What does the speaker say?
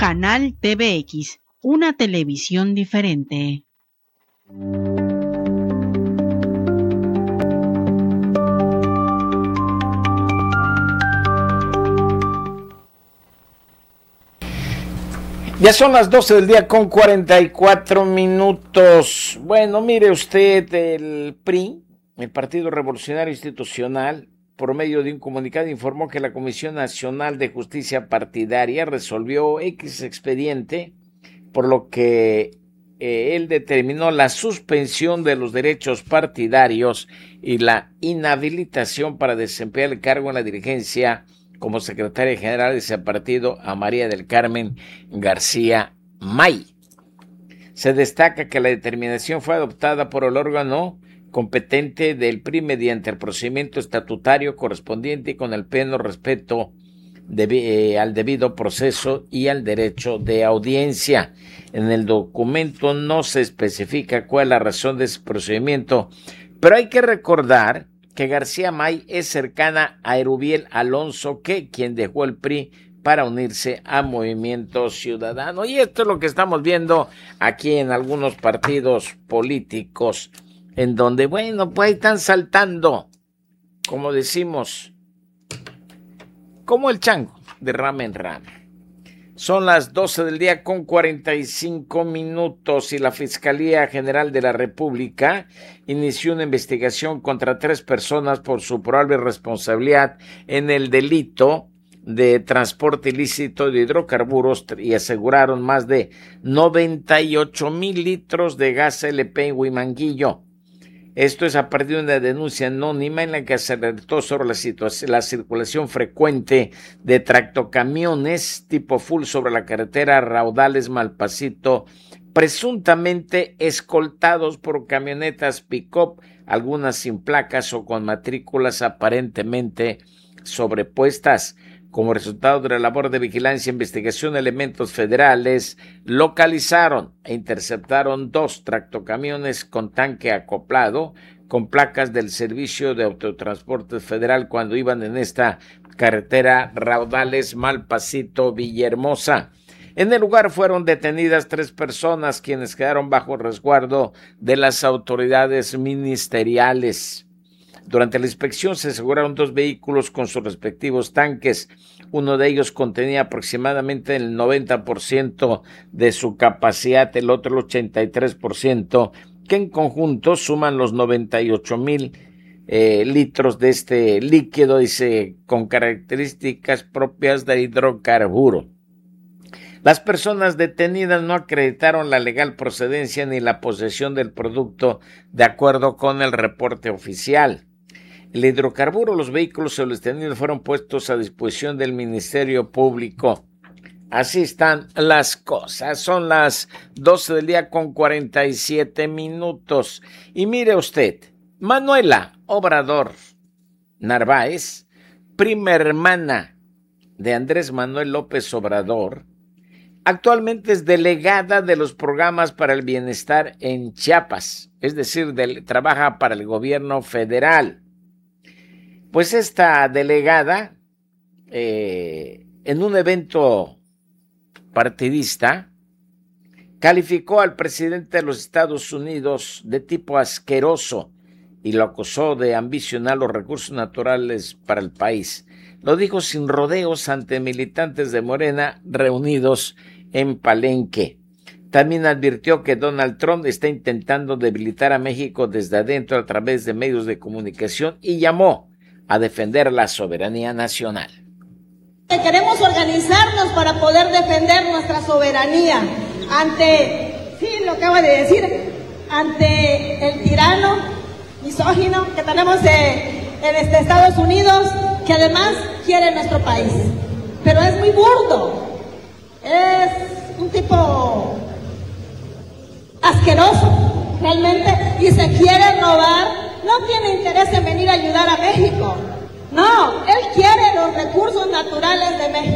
Canal TVX, una televisión diferente. Ya son las 12 del día con 44 minutos. Bueno, mire usted, el PRI, el Partido Revolucionario Institucional, por medio de un comunicado informó que la Comisión Nacional de Justicia Partidaria resolvió X expediente, por lo que él determinó la suspensión de los derechos partidarios y la inhabilitación para desempeñar el cargo en la dirigencia como secretaria general de ese partido a María del Carmen García May. Se destaca que la determinación fue adoptada por el órgano competente del PRI mediante el procedimiento estatutario correspondiente y con el pleno respeto al debido proceso y al derecho de audiencia. En el documento no se especifica cuál es la razón de ese procedimiento, pero hay que recordar que García May es cercana a Erubiel Alonso, quien dejó el PRI para unirse a Movimiento Ciudadano. Y esto es lo que estamos viendo aquí en algunos partidos políticos, en donde, bueno, pues ahí están saltando, como decimos, como el chango, de rama en rama. Son las 12 del día con 45 minutos y la Fiscalía General de la República inició una investigación contra 3 personas por su probable responsabilidad en el delito de transporte ilícito de hidrocarburos y aseguraron más de 98,000 litros de gas LP en Huimanguillo. Esto es a partir de una denuncia anónima en la que se alertó sobre la circulación frecuente de tractocamiones tipo full sobre la carretera Raudales-Malpasito, presuntamente escoltados por camionetas pick-up, algunas sin placas o con matrículas aparentemente sobrepuestas. Como resultado de la labor de vigilancia e investigación, elementos federales localizaron e interceptaron 2 tractocamiones con tanque acoplado con placas del Servicio de Autotransporte Federal cuando iban en esta carretera Raudales-Malpasito-Villahermosa. En el lugar fueron detenidas 3 personas quienes quedaron bajo resguardo de las autoridades ministeriales. Durante la inspección se aseguraron 2 vehículos con sus respectivos tanques. Uno de ellos contenía aproximadamente el 90% de su capacidad, el otro el 83%, que en conjunto suman los 98,000 litros de este líquido, dice, con características propias de hidrocarburo. Las personas detenidas no acreditaron la legal procedencia ni la posesión del producto de acuerdo con el reporte oficial. El hidrocarburo, los vehículos o los detenidos fueron puestos a disposición del Ministerio Público. Así están las cosas. Son las 12 del día con 47 minutos. Y mire usted, Manuela Obrador Narváez, prima hermana de Andrés Manuel López Obrador, actualmente es delegada de los programas para el bienestar en Chiapas, es decir, trabaja para el gobierno federal. Pues esta delegada, en un evento partidista, calificó al presidente de los Estados Unidos de tipo asqueroso y lo acusó de ambicionar los recursos naturales para el país. Lo dijo sin rodeos ante militantes de Morena reunidos en Palenque. También advirtió que Donald Trump está intentando debilitar a México desde adentro a través de medios de comunicación y llamó a defender la soberanía nacional. Queremos organizarnos para poder defender nuestra soberanía ante, sí, lo acaba de decir, ante el tirano misógino que tenemos en Estados Unidos, que además quiere nuestro país. Pero es muy burdo, es un tipo asqueroso realmente y se quiere robar. No tiene interés en venir a ayudar a México. No, él quiere los recursos naturales de México.